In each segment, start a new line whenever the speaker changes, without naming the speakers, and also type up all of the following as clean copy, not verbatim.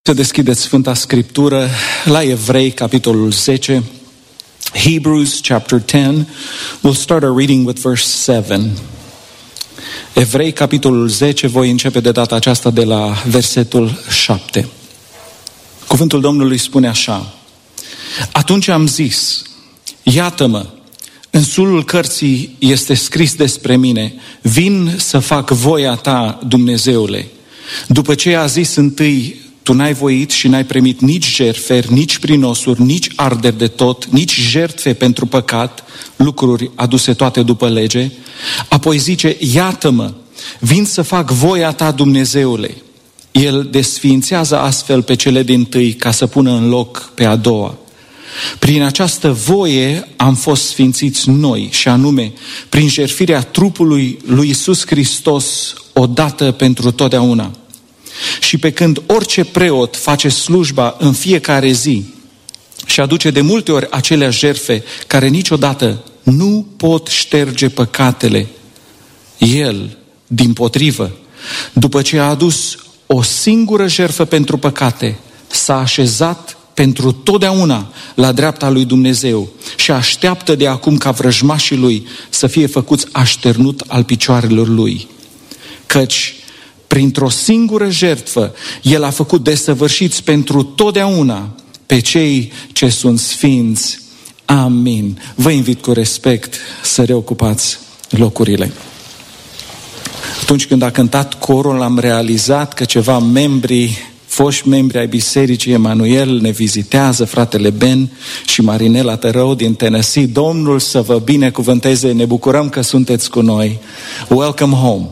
Să deschideți Sfânta Scriptură la Evrei, capitolul 10, Hebrews chapter 10. We'll start our reading with verse 7. Evrei, capitolul 10, voi începe de data aceasta de la versetul 7. Cuvântul Domnului spune așa: Atunci am zis, iată-mă, în sulul cărții este scris despre mine, vin să fac voia ta, Dumnezeule. După ce a zis întâi, tu n-ai voit și n-ai primit nici jertferi, nici prinosuri, nici arderi de tot, nici jertfe pentru păcat, lucruri aduse toate după lege. Apoi zice, iată-mă, vin să fac voia ta, Dumnezeule. El desființează astfel pe cele dintâi ca să pună în loc pe a doua. Prin această voie am fost sfințiți noi, și anume, prin jertfirea trupului lui Iisus Hristos, odată pentru totdeauna. Și pe când orice preot face slujba în fiecare zi și aduce de multe ori aceleași jertfe care niciodată nu pot șterge păcatele, el, dimpotrivă, după ce a adus o singură jertfă pentru păcate, s-a așezat pentru totdeauna la dreapta lui Dumnezeu și așteaptă de acum ca vrăjmașii lui să fie făcuți așternut al picioarelor lui. Căci printr-o singură jertfă, El a făcut desăvârșiți pentru totdeauna pe cei ce sunt sfinți. Amin. Vă invit cu respect să reocupați locurile. Atunci când a cântat corul, am realizat că ceva foști membri ai Bisericii Emanuel ne vizitează, fratele Ben și Marinela Tărău din Tennessee. Domnul să vă binecuvânteze, ne bucurăm că sunteți cu noi. Welcome home!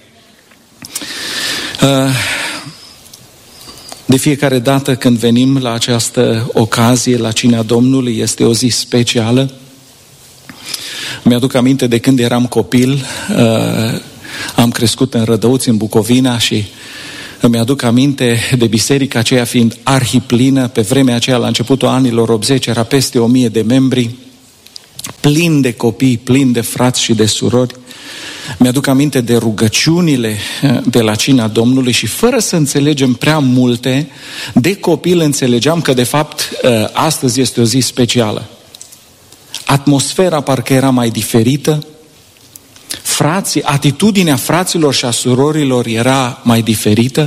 De fiecare dată când venim la această ocazie, la Cina Domnului, este o zi specială. Mi-aduc aminte de când eram copil, am crescut în Rădăuți, în Bucovina, și îmi aduc aminte de biserica aceea fiind arhiplină. Pe vremea aceea, la începutul anilor 80, era peste 1000 de membri, plin de copii, plin de frați și de surori. Mi-aduc aminte de rugăciunile de la Cina Domnului și fără să înțelegem prea multe, de copil înțelegeam că de fapt astăzi este o zi specială. Atmosfera parcă era mai diferită, atitudinea fraților și a surorilor era mai diferită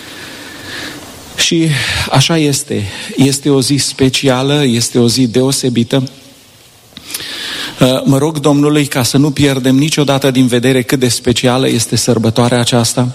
și așa este. Este o zi specială, este o zi deosebită. Mă rog Domnului ca să nu pierdem niciodată din vedere cât de specială este sărbătoarea aceasta.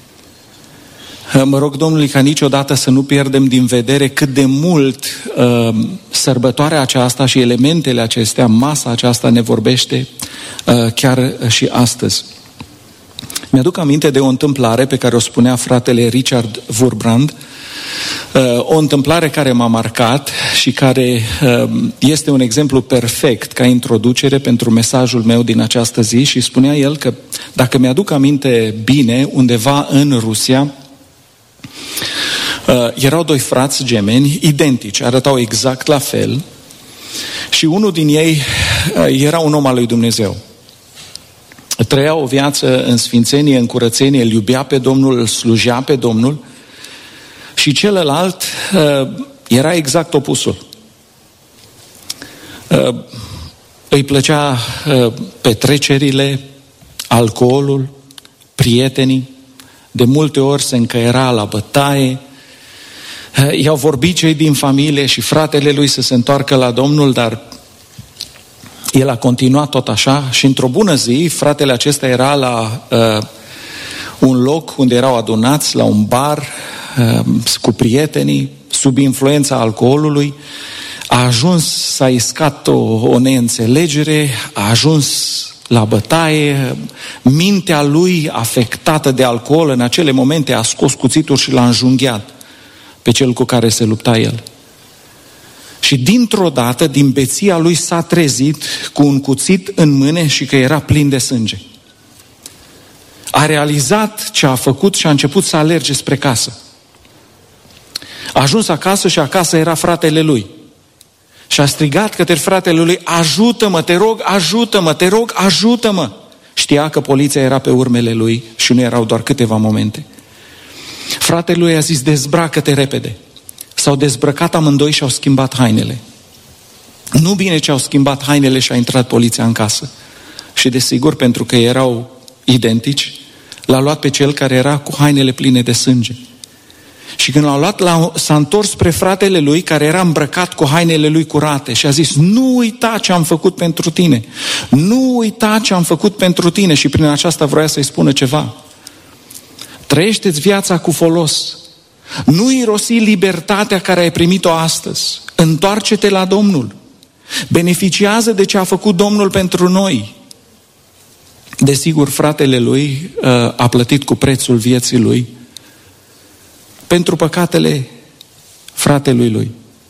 Mă rog Domnului ca niciodată să nu pierdem din vedere cât de mult sărbătoarea aceasta și elementele acestea, masa aceasta ne vorbește chiar și astăzi. Mi-aduc aminte de o întâmplare pe care o spunea fratele Richard Wurbrand, o întâmplare care m-a marcat și care este un exemplu perfect ca introducere pentru mesajul meu din această zi. Și spunea el că, dacă mi-aduc aminte bine, undeva în Rusia erau doi frați gemeni identici, arătau exact la fel și unul din ei era un om al lui Dumnezeu. Trăia o viață în sfințenie, în curățenie, îl iubea pe Domnul, îl slujea pe Domnul. Și celălalt era exact opusul. Îi plăcea petrecerile, alcoolul, prietenii, de multe ori se încăiera la bătaie. I-au vorbit cei din familie și fratele lui să se întoarcă la Domnul, dar el a continuat tot așa și într-o bună zi, fratele acesta era la un loc unde erau adunați, la un bar, cu prietenii, sub influența alcoolului, s-a iscat o neînțelegere, a ajuns la bătaie, mintea lui afectată de alcool în acele momente a scos cuțitul și l-a înjunghiat pe cel cu care se lupta el. Și dintr-o dată, din beția lui s-a trezit cu un cuțit în mâne și că era plin de sânge. A realizat ce a făcut și a început să alerge spre casă. A ajuns acasă și acasă era fratele lui. Și a strigat către fratele lui, ajută-mă, te rog, ajută-mă, te rog, ajută-mă. Știa că poliția era pe urmele lui și nu erau doar câteva momente. Fratele lui a zis, dezbracă-te repede. S-au dezbrăcat amândoi și au schimbat hainele. Nu bine ce au schimbat hainele și a intrat poliția în casă. Și desigur, pentru că erau identici, l-a luat pe cel care era cu hainele pline de sânge. Și când l-a luat, s-a întors spre fratele lui care era îmbrăcat cu hainele lui curate și a zis, nu uita ce am făcut pentru tine. Nu uita ce am făcut pentru tine. Și prin aceasta vroia să-i spună ceva. Trăiește-ți viața cu folos. Nu irosi libertatea care ai primit-o astăzi. Întoarce-te la Domnul. Beneficiază de ce a făcut Domnul pentru noi. Desigur, fratele lui a plătit cu prețul vieții lui pentru păcatele fratelui lui.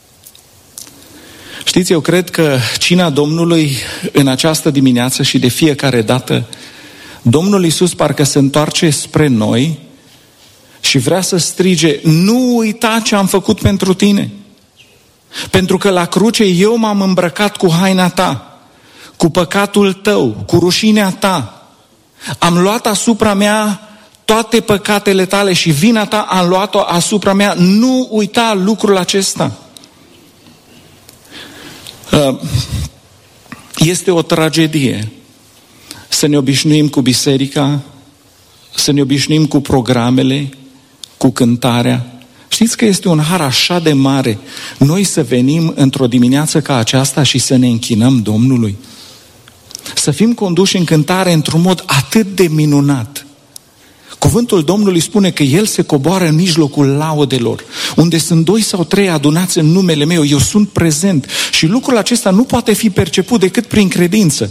Știți, eu cred că cina Domnului în această dimineață și de fiecare dată, Domnul Iisus parcă se întoarce spre noi și vrea să strige, nu uita ce am făcut pentru tine. Pentru că la cruce eu m-am îmbrăcat cu haina ta, cu păcatul tău, cu rușinea ta. Am luat asupra mea toate păcatele tale și vina ta am luat-o asupra mea. Nu uita lucrul acesta. Este o tragedie să ne obișnuim cu biserica, să ne obișnuim cu programele, cu cântarea. Știți că este un har așa de mare noi să venim într-o dimineață ca aceasta și să ne închinăm Domnului. Să fim conduși în cântare într-un mod atât de minunat. Cuvântul Domnului spune că El se coboară în mijlocul laudelor. Unde sunt 2 sau 3 adunați în numele meu, eu sunt prezent. Și lucrul acesta nu poate fi perceput decât prin credință.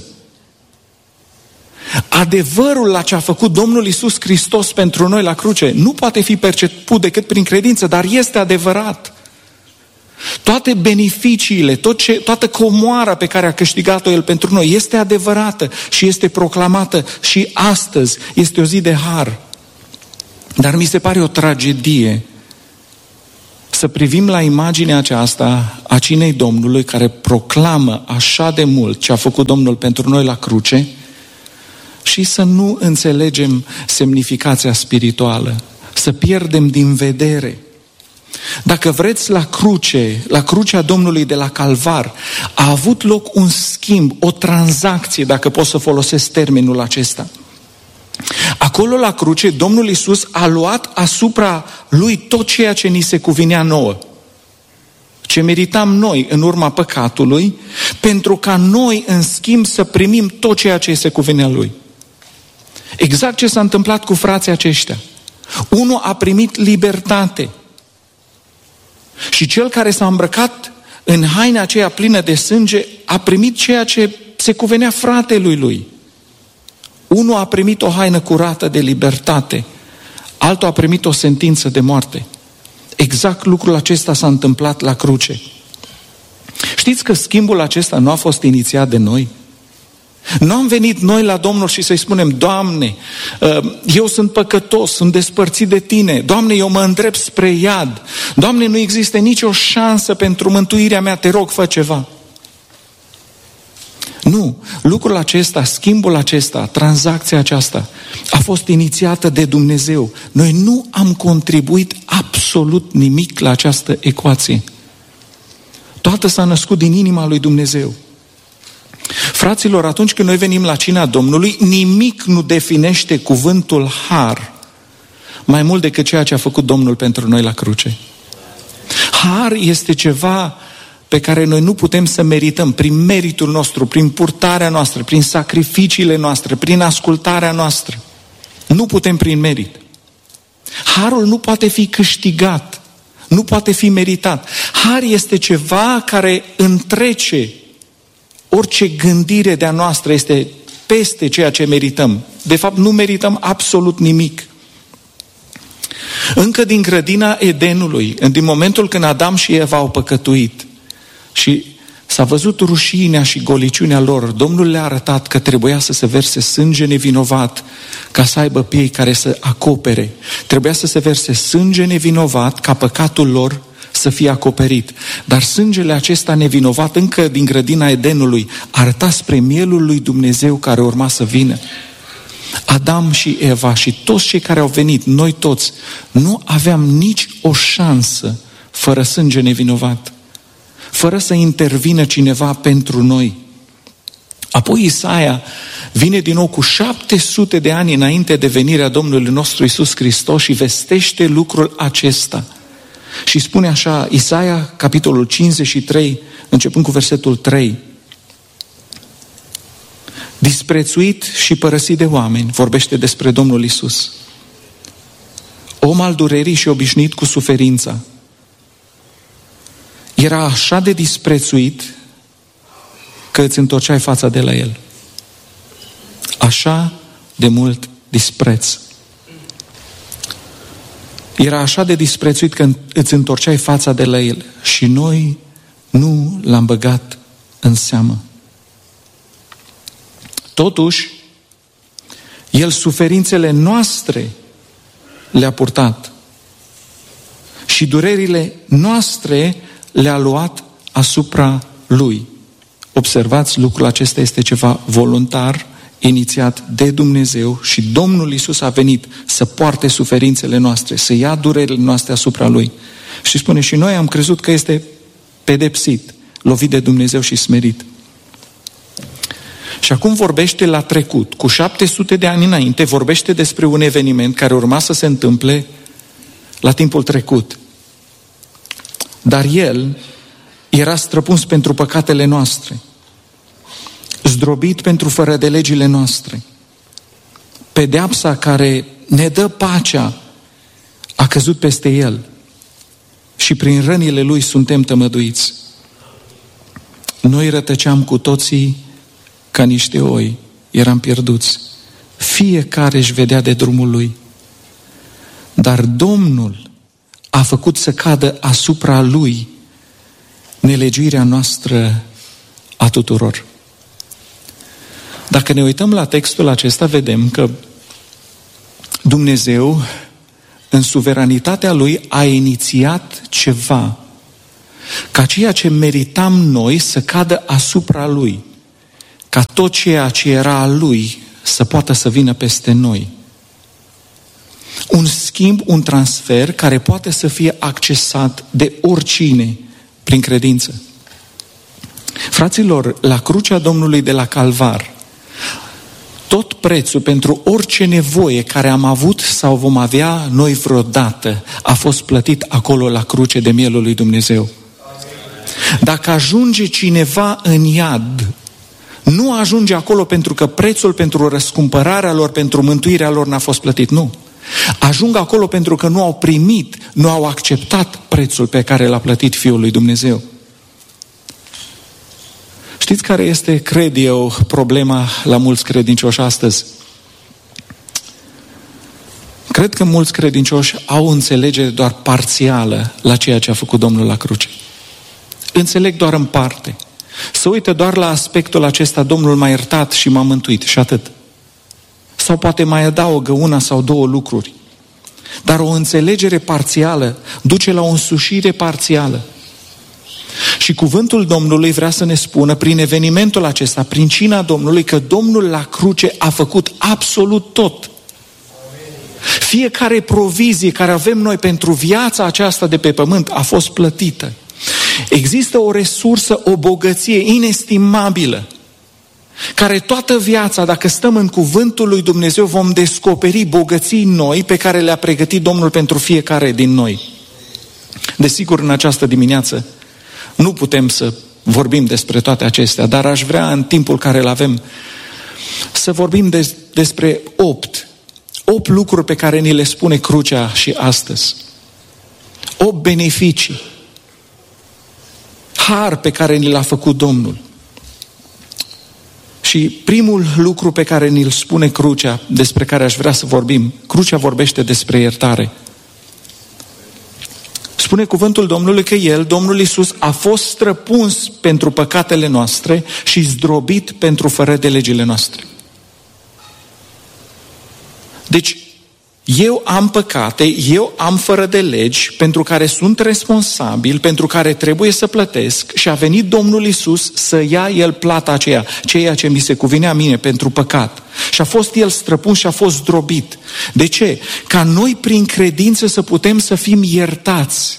Adevărul la ce a făcut Domnul Iisus Hristos pentru noi la cruce nu poate fi perceput decât prin credință, dar este adevărat. Toate beneficiile, toată comoara pe care a câștigat-o El pentru noi este adevărată și este proclamată și astăzi este o zi de har. Dar mi se pare o tragedie să privim la imaginea aceasta a cinei Domnului care proclamă așa de mult ce a făcut Domnul pentru noi la cruce și să nu înțelegem semnificația spirituală, să pierdem din vedere. Dacă vreți, la crucea Domnului de la Calvar a avut loc un schimb, o tranzacție, dacă pot să folosesc termenul acesta. Acolo la cruce Domnul Iisus a luat asupra Lui tot ceea ce ni se cuvinea nouă, ce meritam noi în urma păcatului, pentru ca noi în schimb să primim tot ceea ce se cuvinea Lui. Exact ce s-a întâmplat cu frații aceștia. Unul a primit libertate și cel care s-a îmbrăcat în haina aceea plină de sânge a primit ceea ce se cuvenea fratelui lui. Unul a primit o haină curată de libertate, altul a primit o sentință de moarte. Exact lucrul acesta s-a întâmplat la cruce. Știți că schimbul acesta nu a fost inițiat de noi? Nu am venit noi la Domnul și să-i spunem, Doamne, eu sunt păcătos, sunt despărțit de Tine, Doamne, eu mă îndrept spre iad, Doamne, nu există nicio șansă pentru mântuirea mea, te rog, fă ceva. Nu, lucrul acesta, schimbul acesta, tranzacția aceasta a fost inițiată de Dumnezeu. Noi nu am contribuit absolut nimic la această ecuație. Toată s-a născut din inima lui Dumnezeu. Fraților, atunci când noi venim la cina Domnului, nimic nu definește cuvântul har mai mult decât ceea ce a făcut Domnul pentru noi la cruce. Har este ceva pe care noi nu putem să merităm prin meritul nostru, prin purtarea noastră, prin sacrificiile noastre, prin ascultarea noastră. Nu putem prin merit. Harul nu poate fi câștigat, nu poate fi meritat. Har este ceva care întrece orice gândire de-a noastră, este peste ceea ce merităm. De fapt, nu merităm absolut nimic. Încă din grădina Edenului, din momentul când Adam și Eva au păcătuit și s-a văzut rușinea și goliciunea lor, Domnul le-a arătat că trebuia să se verse sânge nevinovat ca să aibă piei care să acopere. Trebuia să se verse sânge nevinovat ca păcatul lor să fie acoperit. Dar sângele acesta nevinovat încă din grădina Edenului arăta spre mielul lui Dumnezeu care urma să vină. Adam și Eva și toți cei care au venit, noi toți, nu aveam nici o șansă fără sânge nevinovat, fără să intervină cineva pentru noi. Apoi Isaia vine din nou cu 700 de ani înainte de venirea Domnului nostru Iisus Hristos și vestește lucrul acesta. Și spune așa, Isaia, capitolul 53, începând cu versetul 3. Disprețuit și părăsit de oameni, vorbește despre Domnul Iisus. Om al durerii și obișnuit cu suferința. Era așa de disprețuit că îți întorceai fața de la el. Așa de mult dispreț. Era așa de disprețuit că îți întorceai fața de la el și noi nu l-am băgat în seamă. Totuși, el suferințele noastre le-a purtat și durerile noastre le-a luat asupra lui. Observați, lucrul acesta este ceva voluntar, inițiat de Dumnezeu și Domnul Iisus a venit să poarte suferințele noastre, să ia durerile noastre asupra lui. Și spune, și noi am crezut că este pedepsit, lovit de Dumnezeu și smerit. Și acum vorbește la trecut, cu 700 de ani înainte, vorbește despre un eveniment care urma să se întâmple la timpul trecut. Dar el era străpuns pentru păcatele noastre, zdrobit pentru fără de legile noastre. Pedeapsa care ne dă pacea a căzut peste el și prin rănile lui suntem tămăduiți. Noi rătăceam cu toții ca niște oi, eram pierduți. Fiecare își vedea de drumul lui. Dar Domnul a făcut să cadă asupra lui nelegiuirea noastră a tuturor. Dacă ne uităm la textul acesta, vedem că Dumnezeu, în suveranitatea lui, a inițiat ceva, ca ceea ce meritam noi să cadă asupra lui, ca tot ceea ce era a lui să poată să vină peste noi. Un schimb, un transfer care poate să fie accesat de oricine prin credință. Fraților, la crucea Domnului de la Calvar, tot prețul pentru orice nevoie care am avut sau vom avea noi vreodată a fost plătit acolo la cruce de mielul lui Dumnezeu. Dacă ajunge cineva în iad, nu ajunge acolo pentru că prețul pentru răscumpărarea lor, pentru mântuirea lor n-a fost plătit, nu. Ajung acolo pentru că nu au primit, nu au acceptat prețul pe care l-a plătit Fiul lui Dumnezeu. Știți care este, cred eu, problema la mulți credincioși astăzi? Cred că mulți credincioși au o înțelegere doar parțială la ceea ce a făcut Domnul la cruce. Înțeleg doar în parte. Se uită doar la aspectul acesta, Domnul m-a iertat și m-a mântuit și atât. Sau poate mai adaugă una sau două lucruri. Dar o înțelegere parțială duce la o însușire parțială. Și cuvântul Domnului vrea să ne spună prin evenimentul acesta, prin cina Domnului, că Domnul la cruce a făcut absolut tot. Fiecare provizie care avem noi pentru viața aceasta de pe pământ a fost plătită. Există o resursă, o bogăție inestimabilă, care toată viața, dacă stăm în cuvântul lui Dumnezeu, vom descoperi bogății noi pe care le-a pregătit Domnul pentru fiecare din noi. Desigur, în această dimineață nu putem să vorbim despre toate acestea, dar aș vrea în timpul care îl avem să vorbim despre 8 lucruri pe care ni le spune crucea și astăzi. 8 beneficii, har pe care ni l-a făcut Domnul. Și primul lucru pe care ni-l spune crucea, despre care aș vrea să vorbim, crucea vorbește despre iertare. Spune cuvântul Domnului că El, Domnul Iisus, a fost străpuns pentru păcatele noastre și zdrobit pentru fără de legile noastre. Deci, eu am păcate, eu am fără de legi, pentru care sunt responsabil, pentru care trebuie să plătesc și a venit Domnul Iisus să ia El plata aceea, ceea ce mi se cuvinea mie pentru păcat. Și a fost El străpuns și a fost zdrobit. De ce? Ca noi prin credință să putem să fim iertați.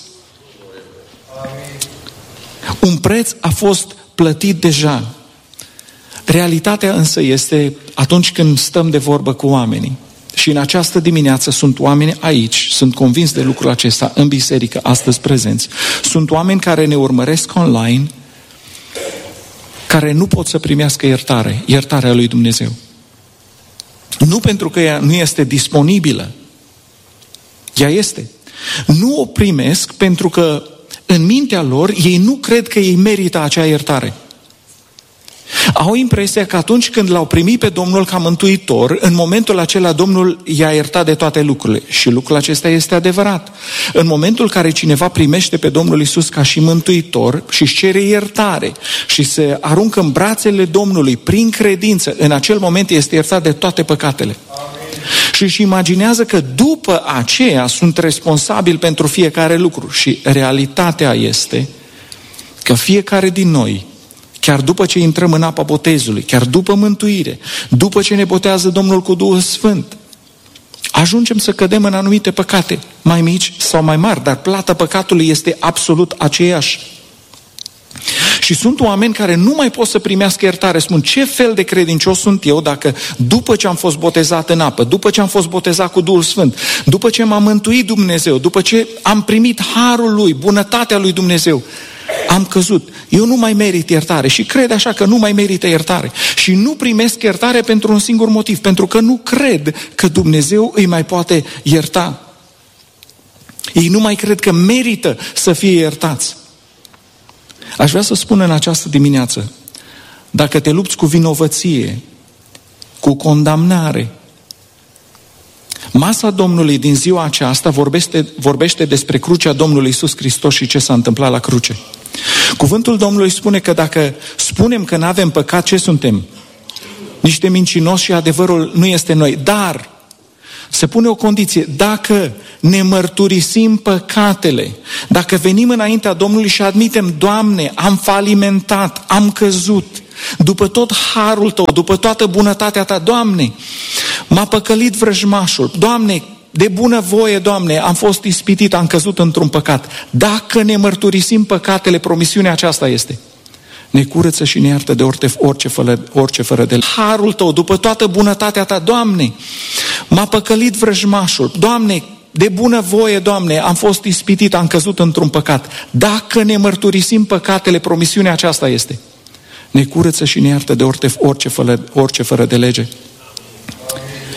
Un preț a fost plătit deja. Realitatea însă este atunci când stăm de vorbă cu oamenii. Și în această dimineață sunt oameni aici, sunt convins de lucrul acesta, în biserică, astăzi prezenți. Sunt oameni care ne urmăresc online, care nu pot să primească iertarea lui Dumnezeu. Nu pentru că ea nu este disponibilă, ea este. Nu o primesc pentru că în mintea lor ei nu cred că ei merită acea iertare. Au impresia că atunci când l-au primit pe Domnul ca mântuitor, în momentul acela Domnul i-a iertat de toate lucrurile. Și lucrul acesta este adevărat. În momentul în care cineva primește pe Domnul Iisus ca și mântuitor și își cere iertare și se aruncă în brațele Domnului prin credință, în acel moment este iertat de toate păcatele. Și își imaginează că după aceea sunt responsabili pentru fiecare lucru. Și realitatea este că fiecare din noi, chiar după ce intrăm în apa botezului, chiar după mântuire, după ce ne botează Domnul cu Duhul Sfânt, ajungem să cădem în anumite păcate, mai mici sau mai mari, dar plata păcatului este absolut aceeași. Și sunt oameni care nu mai pot să primească iertare. Spun, ce fel de credincios sunt eu dacă după ce am fost botezat în apă, după ce am fost botezat cu Duhul Sfânt, după ce m-a mântuit Dumnezeu, după ce am primit harul Lui, bunătatea Lui Dumnezeu, am căzut. Eu nu mai merit iertare și cred așa că nu mai merită iertare. Și nu primesc iertare pentru un singur motiv, pentru că nu cred că Dumnezeu îi mai poate ierta. Ei nu mai cred că merită să fie iertați. Aș vrea să spun în această dimineață, dacă te lupți cu vinovăție, cu condamnare, masa Domnului din ziua aceasta vorbește despre crucea Domnului Iisus Hristos și ce s-a întâmplat la cruce. Cuvântul Domnului spune că dacă spunem că nu avem păcat, ce suntem? Niște mincinoși și adevărul nu este în noi. Dar se pune o condiție, dacă ne mărturisim păcatele, dacă venim înaintea Domnului și admitem, Doamne, am falimentat, am căzut, după tot harul Tău, după toată bunătatea Ta, Doamne, m-a păcălit vrăjmașul, Doamne, de bună voie, Doamne, am fost ispitit, am căzut într-un păcat. Dacă ne mărturisim păcatele, promisiunea aceasta este: ne curăță și ne iartă de orice fără de harul Tău, după toată bunătatea Ta, Doamne, m-a păcălit vrăjmașul, Doamne, de bună voie, Doamne, am fost ispitit, am căzut într-un păcat. Dacă ne mărturisim păcatele, promisiunea aceasta este: ne curăță și ne iartă de orice fără de lege.